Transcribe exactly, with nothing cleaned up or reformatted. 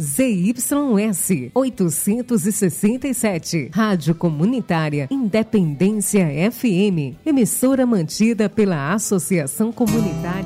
Z Y S oitocentos e sessenta e sete. Rádio Comunitária Independência F M. Emissora mantida pela Associação Comunitária